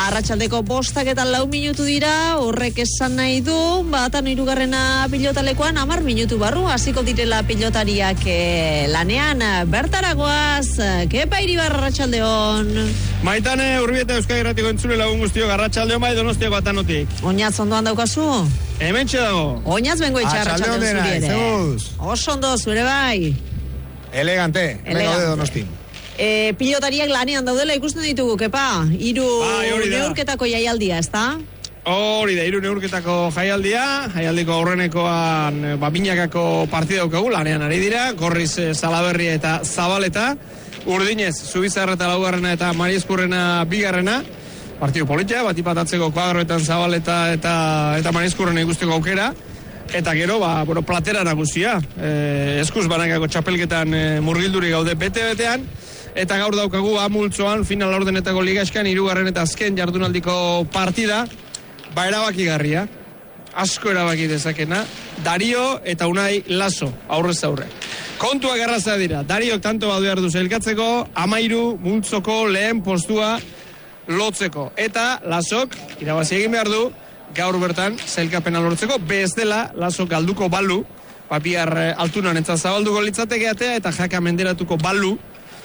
Arratsaldeko 5:04 minutu dira, horrek esan nahi du, Atano hirugarrena pilotalekoan 10 minutu barru hasiko direla pilotariak lanean. Bertaragoaz, Kepa Iribar, arratsaldeon. Maitane, Urbieta Euskadi Irratiko entzule lagun guztiok, arratsaldeon bai Donostiako Atanotik. Oinaz ondoan daukazu? Hementxe dago. Oinaz Bengoetxe, arratsaldeon zuri ere. Zeus. Oso ondo, zure bai. Elegante, bengo de Donosti. Pilotariak lanean daudela ikusten ditugu, Kepa. 3 neurketako jaialdia, ezta? Hori da, 3 neurketako jaialdiko aurrenekoan binakako partida daukagu, lanean ari dira, Gorriz, Salaberri eta Zabaleta, Urdinez, Zubizarra eta laugarrena eta Marieskurrena bigarrena, partidu politia, batipatatzeko Kuadroetan Zabaleta eta Marieskurrena ikusteko aukera, eta gero, platera nagusia, eskuz banakako txapelketan murgilduri gaude bete-betean, eta gaur daukagu amultzoan final ordenetako ligaxkan 3. eta azken jardunaldiko partida, erabakigarria, asko erabaki dezakena, Dario eta Unai Laso, aurrez aurre. Kontuak erraza dira, Dariok tanto badu behar du zailkatzeko, 13 multzoko lehen postua lotzeko. Eta Lasok, irabazi egin behar du, gaur bertan zailkapena lortzeko, bez dela Lasok galduko balu, bihar altunan entzat zabalduko litzateke atea, eta Jaka menderatuko balu,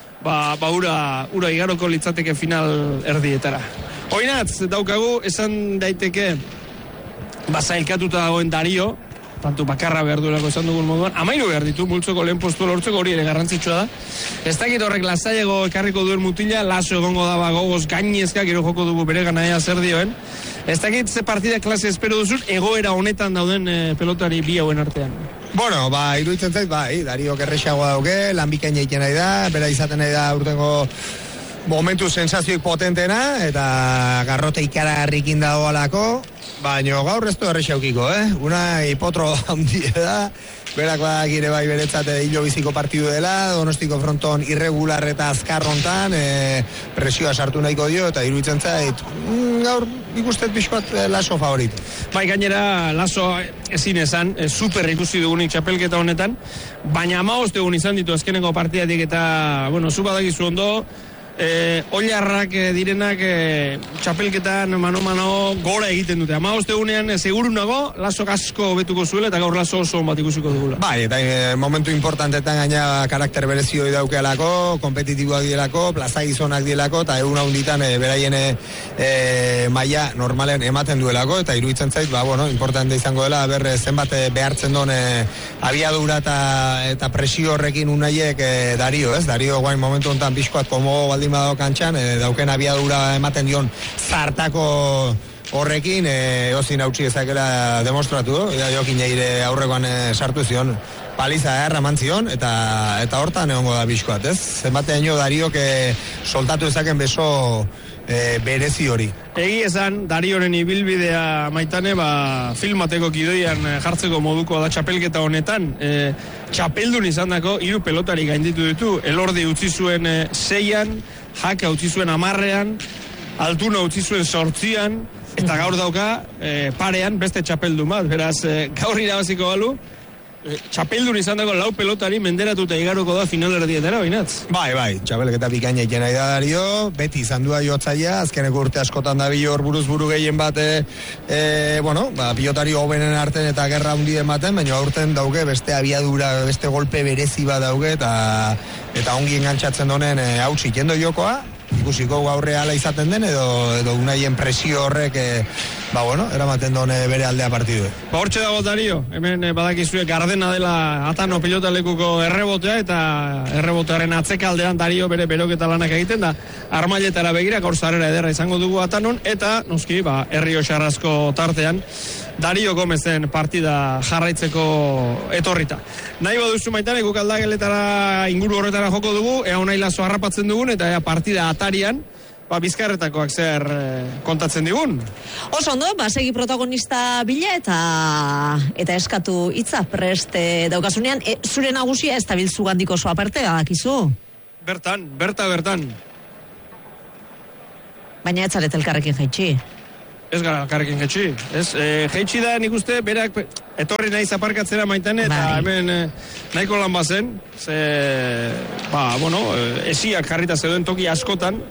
ura igaroko litzateke final erdietara. Oinatz, daukagu, esan daiteke, zailkatuta dagoen Dario, tantu bakarra behar duelako esan dugun moduan, 13 behar ditu, multzoko lehen postua lortzeko, hori ere garrantzitsua da. Ez dakit horrek lasaiego ekarriko duen mutila, Laso egongo da gogoz gainezka, gero joko dugu bere ganaia zer dioen. Ez dakit ze partida klase espero duzun, egoera honetan dauden pelotari bi hauen artean. Bueno, iruditzen zait, Dario erresagoa dauke, lan bikaina egiten nahi da, bera izaten nahi da urtengo momentu sensazioik potentena, eta garrote ikaragarrikin dagoalako, baina gaur ez du erresaukiko, Unai potro handia da, berak badakire bai beretzate hilo biziko partidu dela, Donostiko fronton irregular eta azkar hontan, presioa sartu nahiko dio, eta iruditzen zait, gaur ikustet pixkoat Laso favorito. Gainera, Laso ezin esan, super ikusi dugunik txapelketa honetan, baina 15 egun izan ditu azkeneko partidatik eta, zu badakizu ondo, oilarrak direnak txapelketan mano gora egiten dute. 15 egunean seguru nago Laso asko betuko zuela eta gaur Laso oso bat ikusiko dugula. Eta momentu importantetan gaina karakter berezioi daukealako, kompetitiboak dielako, plaza gizonak dielako, eta egun handitan beraien maila normalen ematen duelako, eta iruditzen zait, importante izango dela, zenbat behartzen duen abiadura eta presio horrekin Unaiek Dario, Dario guain momentu honetan pixkoat komo baldin badago kantxan, dauken abiadura ematen dion zartako horrekin, ozin hautsi ezakela demostratu, jokin eire aurrekoan sartu zion, paliza erraman zion, eta hortan egongo da bizkoat, zenbatean jo Dariok soltatu ezaken beso berezi hori. Egi esan, Darioren ibilbidea Maitane, filmateko kidoian jartzeko moduko da txapelketa honetan, txapeldun izan dako 3 pelotari gainditu ditu, Elordi utzi zuen 6an, Jaka utzi zuen 10ean, Altuna utzi zuen 8an, eta gaur dauka parean beste txapeldun bat, beraz gaur irabaziko balu, txapeldun izan dago 4 pelotari menderatuta igaroko da final erdietara, Oinatz? Bai, txapelketa bikaina egin nahi da Dario, beti izan du jotzaia, azkeneko urte askotan da bilor buruz buru gehien bat, pilotari hobenen arten eta gerra hundien baten, baina aurten dauke beste abiadura, beste golpe berezi bat dauke, eta ongi engantzatzen donen hautsi jendo jokoa, ikusiko gaurre ala izaten den, edo Unaien presio horrek, eramaten duen bere aldea partidu. Hortxe dago Dario, hemen badakizue gardena dela Atano pilotalekuko errebotea, eta errebotearen atzekaldean Dario bere beroketa lanak egiten da, armailetara begira, gaur zarera ederra izango dugu Atanon, eta noski, Herrio Xarrazko tartean, Dario Gomezen partida jarraitzeko etorrita. Nahi baduzu Maitane, guk aldageletara inguru horretara joko dugu, ea Unai Laso harrapatzen dugun, eta ea partida atarian, bizkarretakoak zer kontatzen digun. Oso ondo, segi protagonista bila eta eskatu hitza prest daukasunean, zure nagusia ez da biltzu gandiko oso aparte, badakizu? Bertan. Baina ez zaret elkarrekin jaitsi. Ez gara elkarrekin jaitsi. Jaitsi da nik uste, berak etorri nahi zaparkatzera Maitane, eta hemen nahiko lan bazen, esiak jarrita zeuden toki askotan,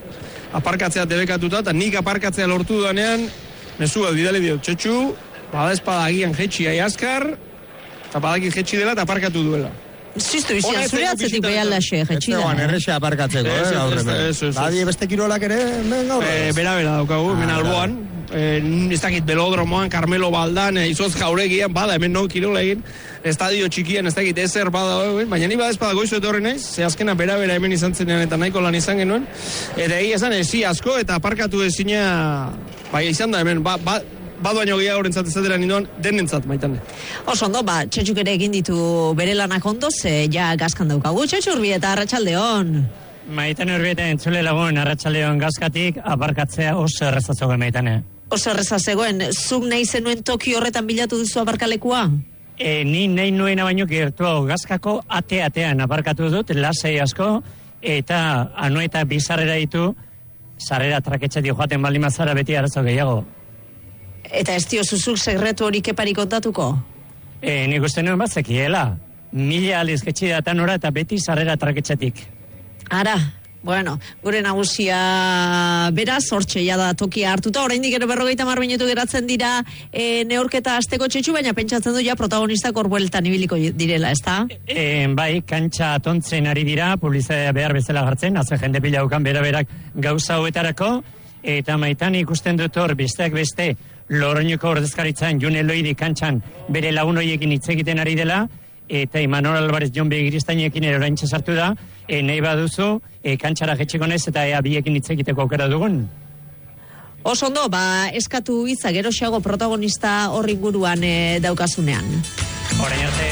aparkatzea debekatuta, eta nik aparkatzea lortu duanean, mesua bidali dio, Txetxu, bada espada agian jetxi azkar, eta badakit jetxi dela eta aparkatu duela. Ziztu izan, zure atzetik behialaxe, jetxi da. Errexe aparkatzeko, Badi beste kirolak ere, gaur. Bera daukagu, hemen alboan. Ez dakit belodromoan, Carmelo Baldan, Izoz Jauregian, bada, hemen no kirola egin, estadio txikian, ez dakit ezer bada, baina ni bada espada goizu etorri naiz, ze azkena bera hemen izan zenean eta nahiko lan izan genuen, eta egia esan ezi asko eta aparkatu ezina, bai izan da hemen, baduaino gehiago horrentzat ezatera ninduan, denentzat, Maitane. Oso ondo, Txetxuk ere egin ditu bere lanak ondo, ze ja gazkan daukagu, Txetxu Urbieta, arratsaldeon. Maitane Urbieta entzule lagun, arratsaldeon gazkatik, aparkatzea oso errezatzeko, Maitane. Oso erreza zegoen, zuk nahi zenuen toki horretan bilatu duzu aparkalekua? Ni nahi nuena baino gertu gazkako atean aparkatu dut, lasei asko, eta anueta bizarrera ditu, sarrera traketxetik joaten baldin mazara beti arazo gehiago. Eta ez dio zuzuk sekretu hori kepari kontatuko? Nik uste nuen bat zekiela. 1000 aliz ketxidatan ora eta beti sarrera traketxetik. Ara, bueno, gure nagusia beraz, hortxe da tokia hartuta, oraindik ere 50 minutu geratzen dira neurketa asteko Txetxu, baina pentsatzen du ja protagonistak horbueltan ibiliko direla, ezta? Bai, kantxa atontzen ari dira, publizitatea behar bezala jartzen, azue jende pila ukan bera-berak gauza hauetarako, eta Maitan ikusten dut hor, besteak beste, Loroñoko ordezkaritzan June Loidi kantxan bere lagun horiekin hitz egiten ari dela, eta Imanol Alvarez Jon Begiristainekin ere oraintxe sartu da, nahi baduzu, kantxara jetxeko nez eta biekin hitz egiteko aukera dugun. Oso ondo, eskatu hitza geroxeago protagonista horri inguruan daukasunean. Orain arte.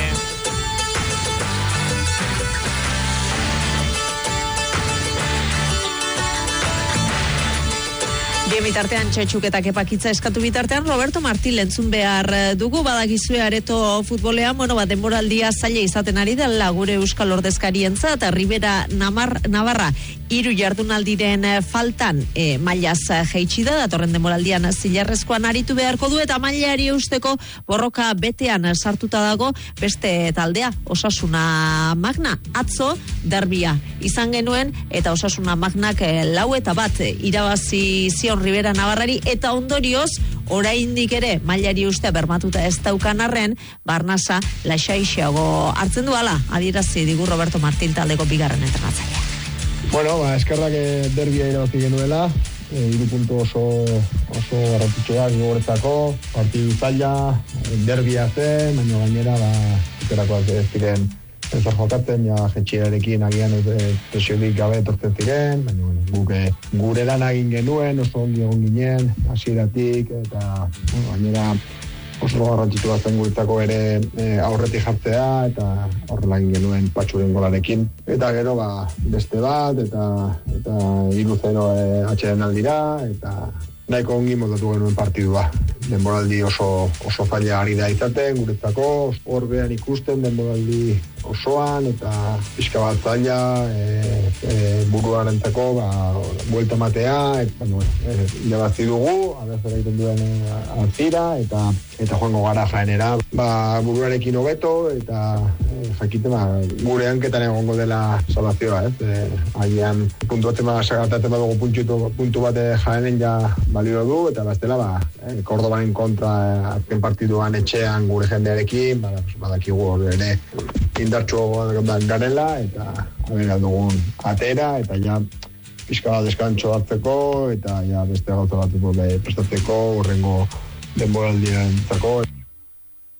Bien bitartean Txetxuk eta Kepakitza eskatu bitartean Roberto Martín entzun behar dugu, badakizue areto futbolean, denboraldia zaila izaten ari dela gure euskal ordezkarientza eta Ribera Navarra 3 jardunaldiren faltan mailaz jeitsi da, datorren denboraldian zilarrezkoan aritu beharko du eta mailari eusteko borroka betean sartuta dago beste taldea, Osasuna Magna, atzo derbia izan genuen eta Osasuna Magnak 4-1 irabazi zion Ribera Navarrari eta ondorioz oraindik ere mailari ustea bermatuta ez daukan arren Barnasa lasaixeago hartzen duala adierazi digu Roberto Martín taldeko bigarren entrenatzailea. Bueno, eskerrak derbia irabazi genuela, 3 puntu oso garrantzitsuak gogoretzako, partidu zaila, derbia zen, baina gainera ikerakoak ez ziren ezor jokatzen, jetxierarekin agian presiorik gabe etortzen ziren, baina guk gure lan egin genuen, oso ongi egon ginen, hasieratik eta gainera oso garrantzitsua zen guretzako ere aurretik jartzea eta horrela egin genuen Patxuren golarekin. Eta gero beste bat eta 3-0 atxeden aldira eta nahiko ongi moldatu genuen partidua. Denboraldi oso zaila ari da izaten guretzako, horbean ikusten denboraldi osoan eta pixka bat zaila buruarentzako buelta matea irabazi dugu, zer egiten duen antzira eta joango gara jaenera buruarekin hobeto eta jakiten gure hanketan egongo dela salvazioa, agian puntuatzen sagatatzen badugu puntu bat jaenen ja balio du eta bestela Kordobaren kontra azken partiduan etxean gure jendearekin badakigu hori ere indartxo garela eta abera dugun atera eta ja pixka bat deskantxo hartzeko eta ja beste gauza bat prestatzeko horrengo denboraldientzako.